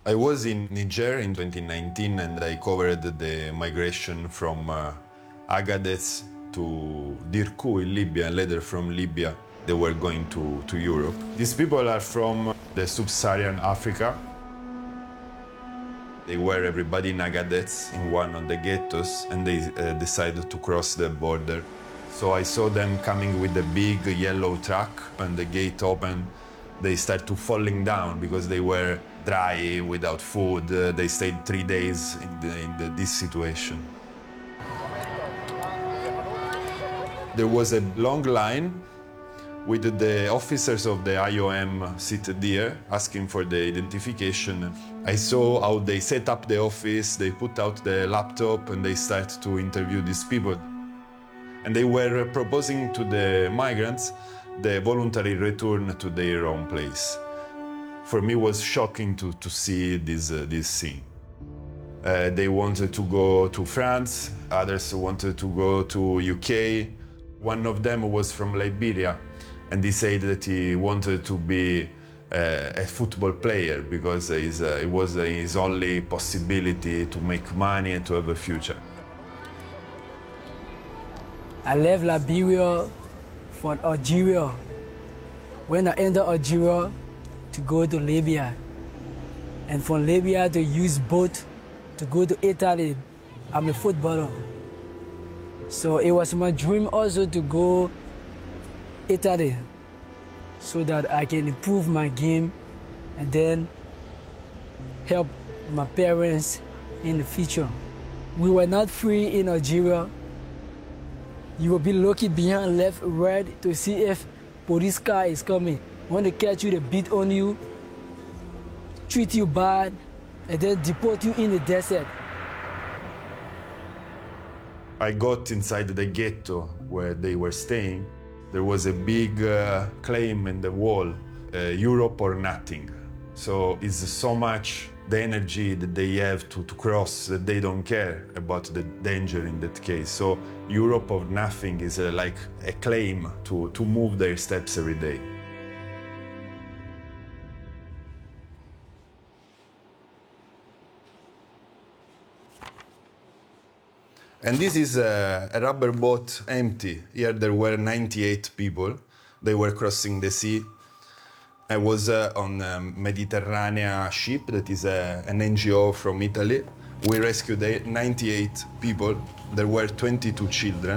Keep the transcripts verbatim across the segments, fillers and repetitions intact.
I was in Niger in twenty nineteen and I covered the migration from uh, Agadez to Dirkou in Libya, and later from Libya they were going to, to Europe. These people are from the sub-Saharan Africa. They were everybody in Agadez, in one of the ghettos, and they uh, decided to cross the border. So I saw them coming with a big yellow truck, and the gate opened. They started to falling down because they were dry, without food. Uh, they stayed three days in, the, in the, this situation. There was a long line with the officers of the I O M seated there, asking for the identification. I saw how they set up the office, they put out the laptop, and they started to interview these people. And they were proposing to the migrants the voluntary return to their own place. For me, it was shocking to, to see this, uh, this scene. Uh, they wanted to go to France, others wanted to go to U K. One of them was from Liberia, and he said that he wanted to be uh, a football player because his, uh, it was his only possibility to make money and to have a future. I left Liberia for Algeria. When I entered Algeria, to go to Libya, and from Libya to use boat to go to Italy. I'm a footballer. So it was my dream also to go Italy so that I can improve my game and then help my parents in the future. We were not free in Algeria. You will be looking behind left, right to see if police car is coming. When they catch you, they beat on you, treat you bad, and then deport you in the desert. I got inside the ghetto where they were staying. There was a big uh, claim in the wall, uh, Europe or nothing. So it's so much the energy that they have to, to cross that they don't care about the danger in that case. So Europe or nothing is uh, like a claim to, to move their steps every day. And this is a, a rubber boat empty. Here there were ninety-eight people. They were crossing the sea. I was uh, on a Mediterranean ship that is a, an N G O from Italy. We rescued ninety-eight people. There were twenty-two children.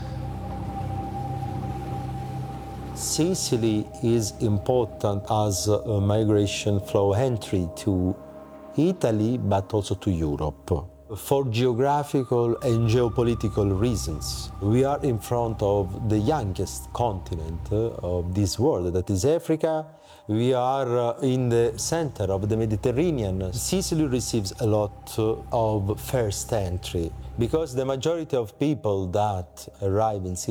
Sicily is important as a migration flow entry to Italy, but also to Europe. For geographical and geopolitical reasons, we are in front of the youngest continent of this world, that is Africa. We are in the center of the Mediterranean. Sicily receives a lot of first entry because the majority of people that arrive in Sicily